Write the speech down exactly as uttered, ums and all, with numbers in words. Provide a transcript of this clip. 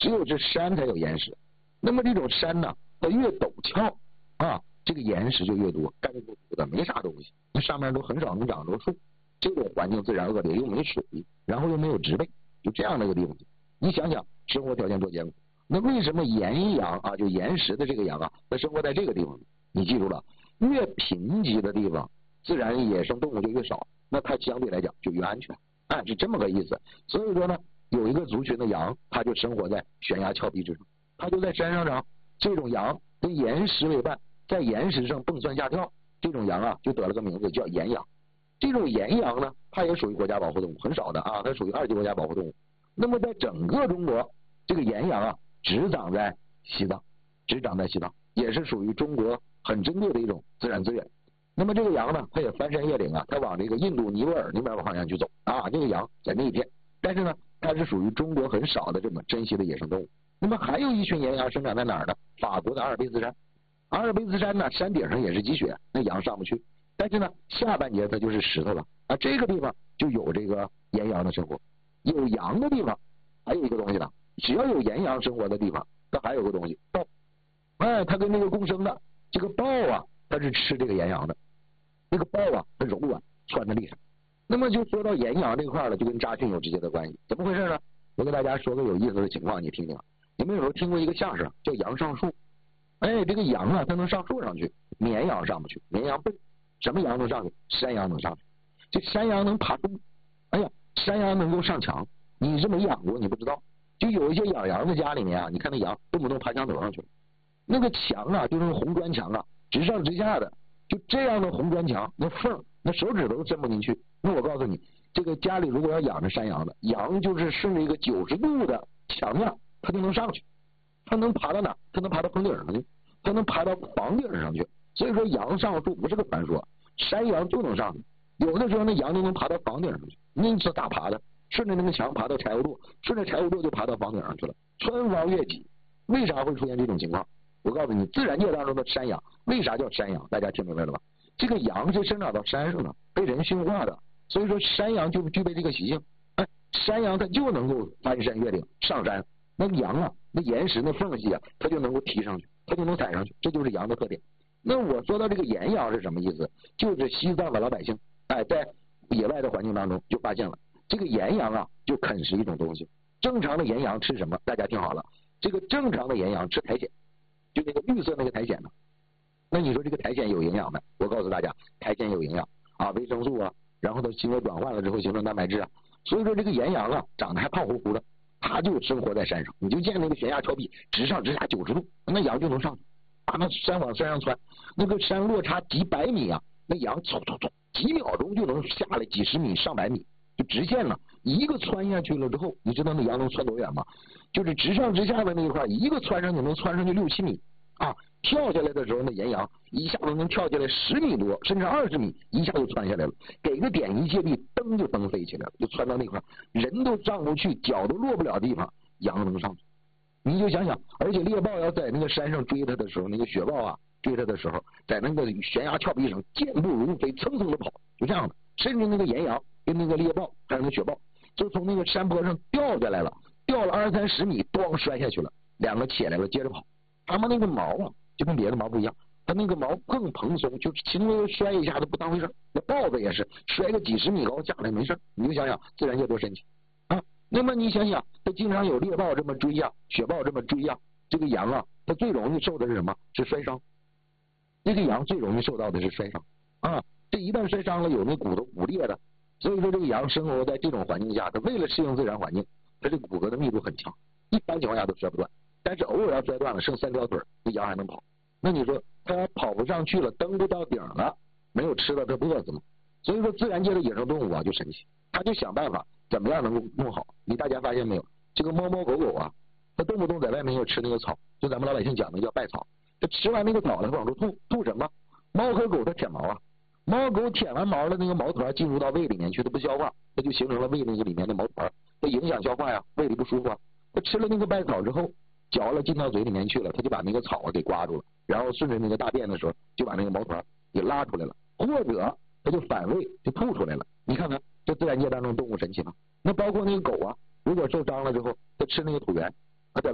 只有这山才有岩石。那么这种山呢，它越陡峭啊，这个岩石就越多，干枯枯的没啥东西，那上面都很少能长着树。这种环境自然恶劣，又没水，然后又没有植被，就这样的一个地方。你想想，生活条件多艰苦。那为什么岩羊啊，就岩石的这个羊啊，它生活在这个地方？你记住了，越贫瘠的地方，自然野生动物就越少，那它相对来讲就越安全。哎，是这么个意思。所以说呢，有一个族群的羊，它就生活在悬崖峭壁之上，它就在山上长。这种羊跟岩石为伴，在岩石上蹦蹿下跳，这种羊啊就得了个名字叫岩羊。这种岩羊呢，它也属于国家保护动物，很少的啊，它属于二级国家保护动物。那么在整个中国，这个岩羊啊，只长在西藏，只长在西藏，也是属于中国很珍贵的一种自然资源。那么这个羊呢，它也翻山越岭啊，它往这个印度尼泊尔那边方向去走啊，这个羊在那一片。但是呢，它是属于中国很少的这么珍稀的野生动物。那么还有一群岩羊生长在哪儿呢？法国的阿尔卑斯山。阿尔卑斯山呢，山顶上也是积雪，那羊上不去。但是呢，下半截它就是石头了啊，这个地方就有这个岩羊的生活。有羊的地方，还有一个东西呢，只要有岩羊生活的地方，它还有个东西豹。哎，它跟那个共生的这个豹啊，它是吃这个岩羊的。这个豹啊，它柔软，窜在地上。那么就说到岩羊这块了，就跟扎逊有直接的关系。怎么回事呢？我给大家说个有意思的情况，你听听。你们有时候听过一个相声叫羊上树？哎，这个羊啊，它能上树上去，绵羊上不去，绵羊笨。什么羊能上去？山羊能上去。这山羊能爬树。哎呀，山羊能够上墙。你是没养过，你不知道。就有一些养羊的家里面啊，你看那羊动不动爬墙头上去了。那个墙啊，就是红砖墙啊，直上直下的，就这样的红砖墙，那缝那手指头都伸不进去。那我告诉你，这个家里如果要养着山羊的，羊就是顺着一个九十度的墙面，它就能上去。它能爬到哪？它能爬到棚顶上去，它能爬到房顶上去。所以说羊上树不是个传说，山羊就能上去。有的时候那羊就能爬到房顶上去，那是咋爬的？顺着那个墙爬到柴火垛，顺着柴火垛就爬到房顶上去了，穿房越脊。为啥会出现这种情况？我告诉你，自然界当中的山羊为啥叫山羊？大家听明白了吧？这个羊是生长到山上的，被人驯化的，所以说山羊就具备这个习性。哎，山羊它就能够翻山越岭上山，那个羊啊，那岩石那缝隙啊，它就能够提上去，它就能踩上去，这就是羊的特点。那我说到这个岩羊是什么意思？就是西藏的老百姓，哎，在野外的环境当中就发现了，这个岩羊啊，就啃食一种东西。正常的岩羊吃什么？大家听好了，这个正常的岩羊吃苔藓，就那个绿色那个苔藓呢。那你说这个苔藓有营养没？我告诉大家，苔藓有营养啊，维生素啊，然后它经过转换了之后形成蛋白质啊。所以说这个岩羊啊，长得还胖乎乎的，它就生活在山上。你就见那个悬崖峭壁，直上直下九十度，那羊就能上去。把那山往山上窜，那个山落差几百米啊，那羊嗖嗖嗖，几秒钟就能下来几十米、上百米，就直线了。一个窜下去了之后，你知道那羊能窜多远吗？就是直上直下的那一块，一个窜上去能窜上去六七米啊！跳下来的时候，那岩羊一下子能跳下来十米多，甚至二十米，一下就窜下来了。给个点一借力，蹬就蹬飞起来了，就窜到那块，人都上不去，脚都落不了地方，羊能上去。你就想想，而且猎豹要在那个山上追它的时候，那个雪豹啊追它的时候，在那个悬崖峭壁上健步如飞，蹭蹭的跑，就这样的。甚至那个岩羊跟那个猎豹还有那雪豹，就从那个山坡上掉下来了，掉了二三十米，咣摔下去了，两个起来了，接着跑。它们那个毛啊，就跟别的毛不一样，它那个毛更蓬松，就轻微摔一下都不当回事。那豹子也是摔个几十米高下来没事，你就想想自然界多神奇啊！那么你想想，它经常有猎豹这么追呀，雪豹这么追呀，这个羊啊，它最容易受的是什么？是摔伤。这个羊最容易受到的是摔伤啊！这一旦摔伤了，有那骨头骨裂的，所以说这个羊生活在这种环境下，它为了适应自然环境，它这个骨骼的密度很强，一般情况下都摔不断。但是偶尔要摔断了，剩三条腿，那羊还能跑。那你说它跑不上去了，登不到顶了，没有吃的，它不饿死吗？所以说自然界的野生动物啊就神奇，它就想办法怎么样能够弄好。你大家发现没有？这个猫猫狗狗啊，它动不动在外面要吃那个草，就咱们老百姓讲的叫败草。它吃完那个草了，它往出吐，吐什么？猫和狗它舔毛啊，猫狗舔完毛的那个毛团进入到胃里面去，它不消化，它就形成了胃那个里面的毛团，它影响消化呀，胃里不舒服啊。它吃了那个败草之后，嚼了进到嘴里面去了，它就把那个草啊给刮住了，然后顺着那个大便的时候就把那个毛团给拉出来了，或者它就反胃就吐出来了。你看看这自然界当中动物神奇吗？那包括那个狗啊，如果受伤了之后，它吃那个土源，